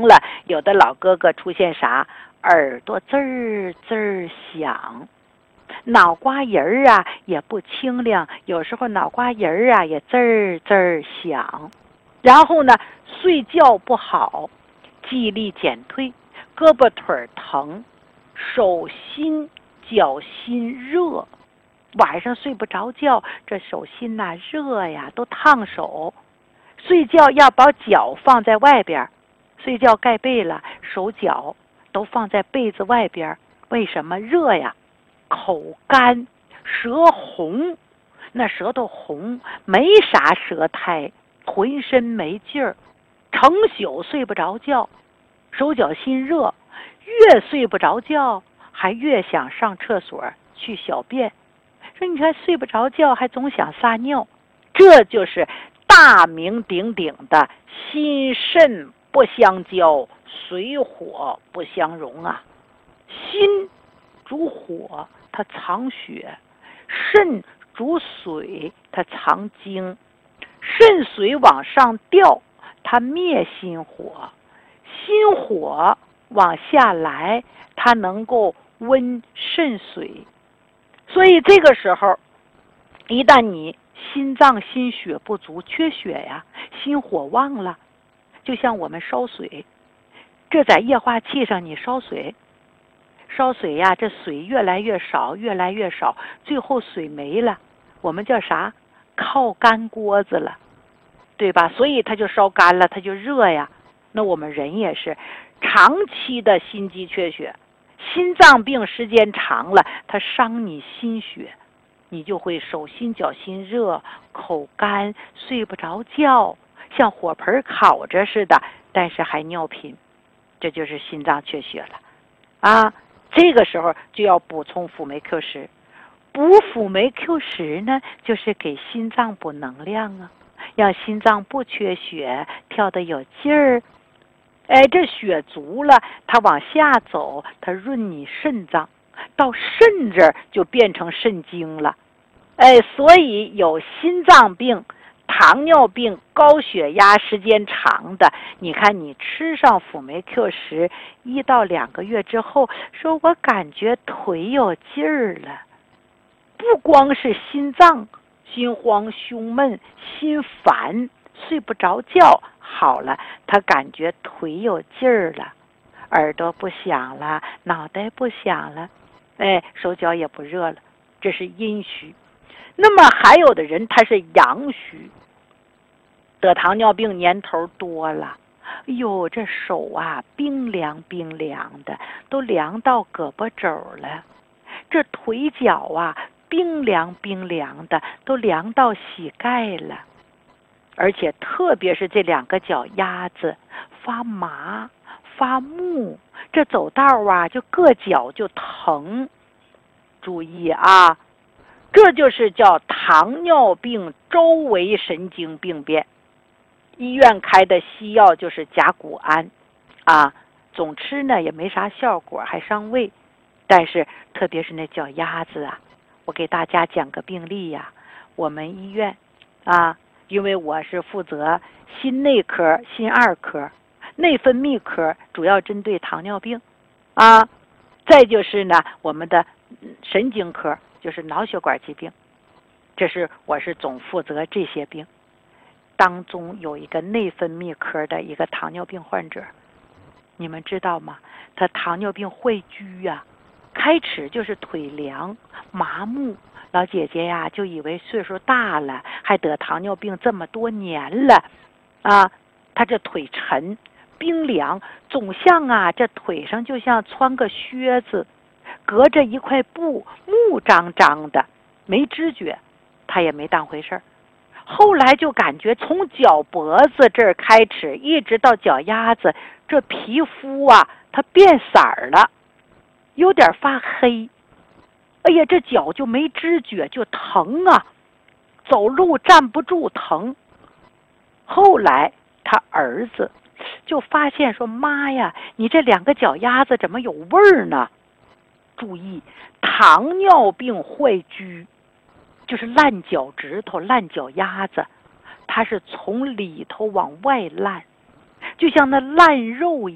了，有的老哥哥出现啥？耳朵滋儿滋儿响，脑瓜仁儿啊也不清亮，有时候脑瓜仁儿啊也滋儿滋儿响。然后呢，睡觉不好，记忆力减退，胳膊腿疼，手心脚心热，晚上睡不着觉，这手心呐热呀，都烫手。睡觉要把脚放在外边，睡觉盖被了，手脚都放在被子外边，为什么？热呀。口干舌红，那舌头红，没啥舌苔，浑身没劲儿，成宿睡不着觉，手脚心热，越睡不着觉还越想上厕所去小便。说你看睡不着觉还总想撒尿，这就是大名鼎鼎的心肾不相交，水火不相容啊。心主火，它藏血；肾主水，它藏精。肾水往上掉，它灭心火；心火往下来，它能够温肾水。所以这个时候，一旦你心脏心血不足，缺血呀，心火旺了，就像我们烧水，这在液化气上你烧水呀，这水越来越少，越来越少，最后水没了，我们叫啥？靠干锅子了，对吧？所以它就烧干了，它就热呀。那我们人也是长期的心肌缺血，心脏病时间长了，它伤你心血，你就会手心脚心热，口干，睡不着觉，像火盆烤着似的，但是还尿频，这就是心脏缺血了啊。这个时候就要补充辅酶 Q10，补辅酶 Q10呢，就是给心脏补能量啊，让心脏不缺血，跳得有劲儿。这血足了，它往下走，它润你肾脏，到肾这儿就变成肾精了。所以有心脏病、糖尿病、高血压时间长的，你看你吃上辅酶 Q10，1到2个月之后，说我感觉腿有劲儿了，不光是心脏，心慌、胸闷、心烦、睡不着觉好了，他感觉腿有劲儿了，耳朵不响了，脑袋不响了，手脚也不热了，这是阴虚。那么还有的人他是阳虚，得糖尿病年头多了，哎呦，这手啊冰凉冰凉的，都凉到胳膊肘了，这腿脚啊冰凉冰凉的，都凉到膝盖了，而且特别是这2个脚丫子发麻发木，这走道啊就硌脚就疼。注意啊，这就是叫糖尿病周围神经病变。医院开的西药就是甲钴胺啊，总吃呢也没啥效果，还伤胃。但是特别是那脚丫子啊，我给大家讲个病例呀。我们医院啊，因为我是负责心内科、心二科、内分泌科，主要针对糖尿病啊。再就是呢，我们的神经科，就是脑血管疾病，我是总负责这些病。当中有一个内分泌科的一个糖尿病患者，你们知道吗？他糖尿病坏疽呀，开始就是腿凉麻木，老姐姐呀就以为岁数大了，还得糖尿病这么多年了啊，他这腿沉冰凉，总像啊这腿上就像穿个靴子，隔着一块布，木张张的，没知觉，他也没当回事儿。后来就感觉从脚脖子这儿开始，一直到脚丫子，这皮肤啊它变色了，有点发黑。哎呀，这脚就没知觉，就疼啊，走路站不住疼。后来他儿子就发现说，妈呀，你这2个脚丫子怎么有味儿呢？注意，糖尿病坏疽就是烂脚趾头、烂脚丫子，它是从里头往外烂，就像那烂肉一样。